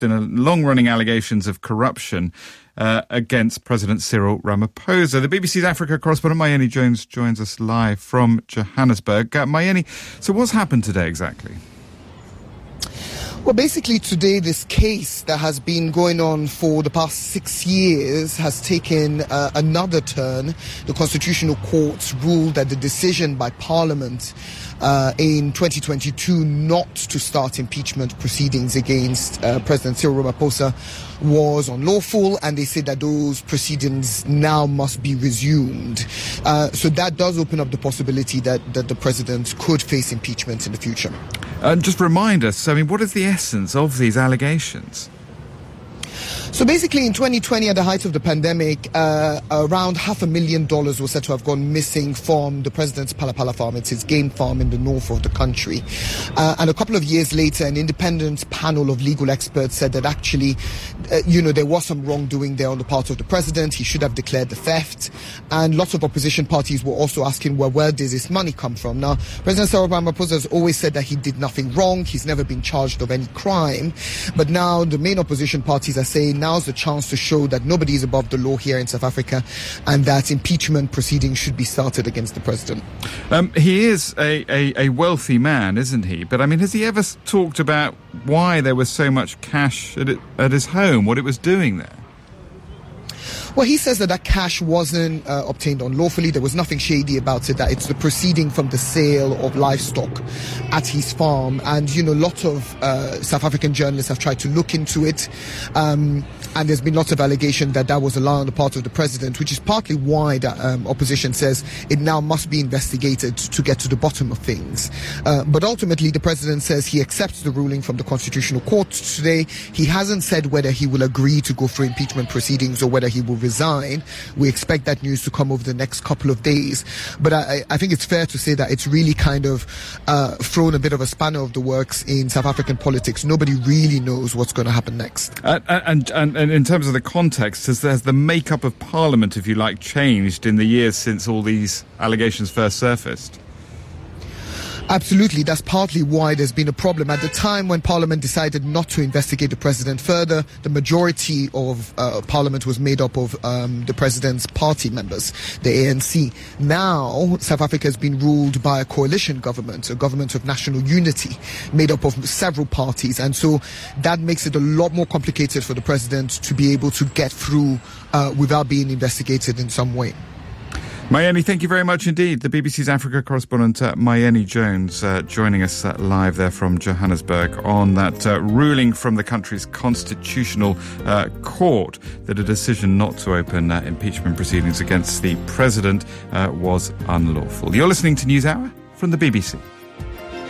in a long-running allegations of corruption against President Cyril Ramaphosa. The BBC's Africa correspondent Mayeni Jones joins us live from Johannesburg. Mayeni, so what's happened today exactly? Well, basically today, this case that has been going on for the past 6 years has taken another turn. The Constitutional Court ruled that the decision by Parliament in 2022 not to start impeachment proceedings against President Cyril Ramaphosa was unlawful, and they said that those proceedings now must be resumed. So that does open up the possibility that the president could face impeachment in the future. Just remind us, what is the essence of these allegations? So basically in 2020, at the height of the pandemic, around $500,000 was said to have gone missing from the president's Palapala farm. It's his game farm in the north of the country. And a couple of years later, an independent panel of legal experts said that actually, there was some wrongdoing there on the part of the president. He should have declared the theft. And lots of opposition parties were also asking, well, where does this money come from? Now, President Cyril Ramaphosa has always said that he did nothing wrong. He's never been charged of any crime. But now the main opposition parties are saying now's the chance to show that nobody is above the law here in South Africa and that impeachment proceedings should be started against the president. He is a wealthy man, isn't he? But has he ever talked about why there was so much cash at his home, what it was doing there? Well, he says that cash wasn't obtained unlawfully. There was nothing shady about it, that it's the proceeding from the sale of livestock at his farm. And, lots of South African journalists have tried to look into it. And there's been lots of allegation that was a lie on the part of the president, which is partly why the opposition says it now must be investigated to get to the bottom of things. But ultimately, the president says he accepts the ruling from the Constitutional Court today. He hasn't said whether he will agree to go through impeachment proceedings or whether he will resign. We expect that news to come over the next couple of days. But I think it's fair to say that it's really kind of thrown a bit of a spanner of the works in South African politics. Nobody really knows what's going to happen next. And in terms of the context, has the makeup of Parliament, if you like, changed in the years since all these allegations first surfaced? Absolutely. That's partly why there's been a problem. At the time when Parliament decided not to investigate the president further, the majority of Parliament was made up of the president's party members, the ANC. Now, South Africa has been ruled by a coalition government, a government of national unity, made up of several parties. And so that makes it a lot more complicated for the president to be able to get through without being investigated in some way. Mayeni, thank you very much indeed. The BBC's Africa correspondent Mayeni Jones joining us live there from Johannesburg on that ruling from the country's Constitutional Court that a decision not to open impeachment proceedings against the president was unlawful. You're listening to NewsHour from the BBC.